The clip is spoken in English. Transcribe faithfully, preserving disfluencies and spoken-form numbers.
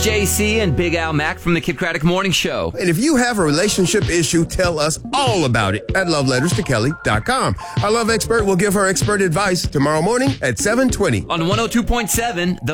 J C and Big Al Mack from the Kid Craddock Morning Show. And if you have a relationship issue, tell us all about it at love letters to kelly dot com. Our love expert will give her expert advice tomorrow morning at seven twenty. On one oh two point seven, The